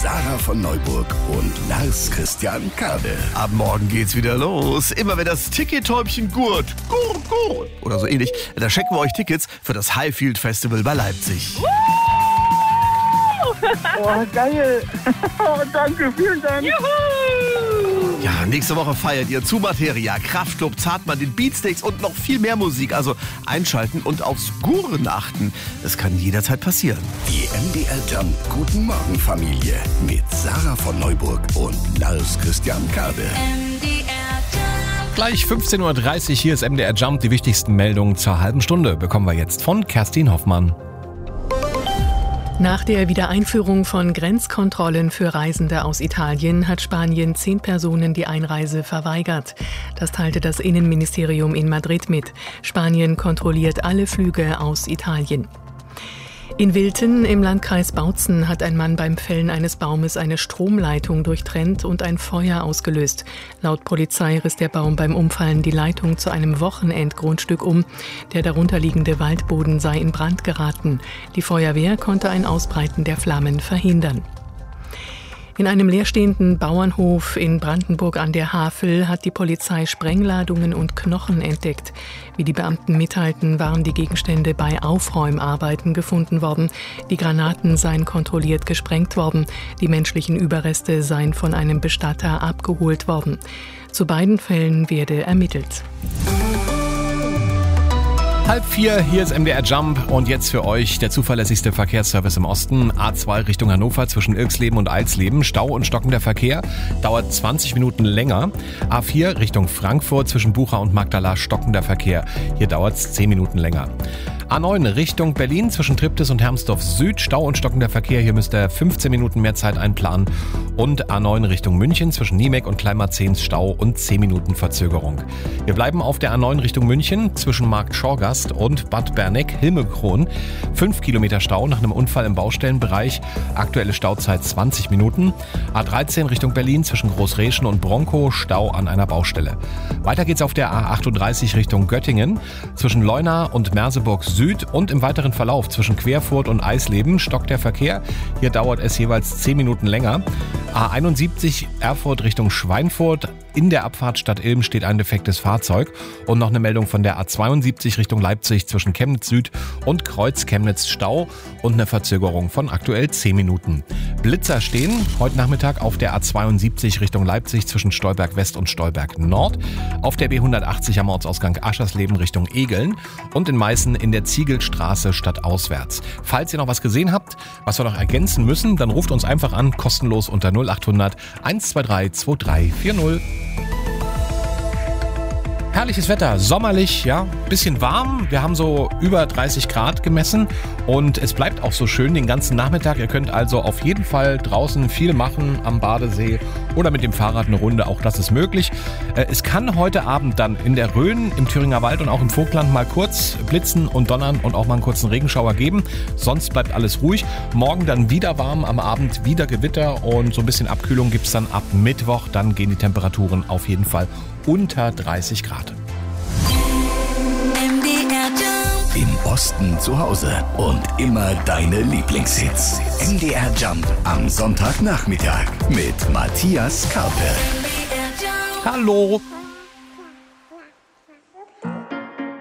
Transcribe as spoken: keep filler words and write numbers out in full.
Sarah von Neuburg und Lars Christian Kade. Ab morgen geht's wieder los. Immer wenn das Tickettäubchen gurt, gurt, gurt oder so ähnlich, da schenken wir euch Tickets für das Highfield Festival bei Leipzig. Oh, geil. Oh, danke, vielen Dank. Juhu! Ja, nächste Woche feiert ihr zu Materia, Kraftklub, Zartmann, den Beatsteaks und noch viel mehr Musik. Also einschalten und aufs Guren achten. Das kann jederzeit passieren. Die M D R Jump Guten Morgen Familie mit Sarah von Neuburg und Lars Christian Kade. Gleich fünfzehn Uhr dreißig, hier ist M D R Jump. Die wichtigsten Meldungen zur halben Stunde bekommen wir jetzt von Kerstin Hoffmann. Nach der Wiedereinführung von Grenzkontrollen für Reisende aus Italien hat Spanien zehn Personen die Einreise verweigert. Das teilte das Innenministerium in Madrid mit. Spanien kontrolliert alle Flüge aus Italien. In Wilthen im Landkreis Bautzen hat ein Mann beim Fällen eines Baumes eine Stromleitung durchtrennt und ein Feuer ausgelöst. Laut Polizei riss der Baum beim Umfallen die Leitung zu einem Wochenendgrundstück um. Der darunterliegende Waldboden sei in Brand geraten. Die Feuerwehr konnte ein Ausbreiten der Flammen verhindern. In einem leerstehenden Bauernhof in Brandenburg an der Havel hat die Polizei Sprengladungen und Knochen entdeckt. Wie die Beamten mitteilten, waren die Gegenstände bei Aufräumarbeiten gefunden worden. Die Granaten seien kontrolliert gesprengt worden. Die menschlichen Überreste seien von einem Bestatter abgeholt worden. Zu beiden Fällen werde ermittelt. Halb vier, hier ist M D R Jump und jetzt für euch der zuverlässigste Verkehrsservice im Osten. A zwei Richtung Hannover zwischen Ilksleben und Eilsleben. Stau und stockender Verkehr, dauert zwanzig Minuten länger. A vier Richtung Frankfurt zwischen Bucha und Magdala, stockender Verkehr. Hier dauert es zehn Minuten länger. A neun Richtung Berlin zwischen Triptis und Hermsdorf Süd. Stau und stockender Verkehr, hier müsst ihr fünfzehn Minuten mehr Zeit einplanen. Und A neun Richtung München zwischen Niemek und Kleinmarzehns Stau und zehn Minuten Verzögerung. Wir bleiben auf der A neun Richtung München zwischen Markt Schorgast und Bad Berneck-Hilmekron. fünf Kilometer Stau nach einem Unfall im Baustellenbereich. Aktuelle Stauzeit zwanzig Minuten. A dreizehn Richtung Berlin zwischen Großreschen und Bronkow. Stau an einer Baustelle. Weiter geht's auf der A achtunddreißig Richtung Göttingen zwischen Leuna und Merseburg Süd und im weiteren Verlauf zwischen Querfurt und Eisleben stockt der Verkehr. Hier dauert es jeweils zehn Minuten länger. A einundsiebzig Erfurt Richtung Schweinfurt. In der Abfahrt Stadt Ilm steht ein defektes Fahrzeug. Und noch eine Meldung von der A zweiundsiebzig Richtung Leipzig zwischen Chemnitz Süd und Kreuz Chemnitz Stau und eine Verzögerung von aktuell zehn Minuten. Blitzer stehen heute Nachmittag auf der A zweiundsiebzig Richtung Leipzig zwischen Stolberg West und Stolberg Nord, auf der B hundertachtzig am Ortsausgang Aschersleben Richtung Egeln und in Meißen in der Ziegelstraße stadtauswärts. Falls ihr noch was gesehen habt, was wir noch ergänzen müssen, dann ruft uns einfach an, kostenlos unter null acht hundert eins zwei drei zwei drei vier null. Herrliches Wetter, sommerlich, ja, bisschen warm. Wir haben so über dreißig Grad gemessen und es bleibt auch so schön den ganzen Nachmittag. Ihr könnt also auf jeden Fall draußen viel machen am Badesee oder mit dem Fahrrad eine Runde, auch das ist möglich. Es kann heute Abend dann in der Rhön, im Thüringer Wald und auch im Vogtland mal kurz blitzen und donnern und auch mal einen kurzen Regenschauer geben. Sonst bleibt alles ruhig. Morgen dann wieder warm, am Abend wieder Gewitter und so ein bisschen Abkühlung gibt es dann ab Mittwoch. Dann gehen die Temperaturen auf jeden Fall unter dreißig Grad. Im Osten zu Hause und immer deine Lieblingshits. M D R Jump am Sonntagnachmittag mit Matthias Karpe. Hallo!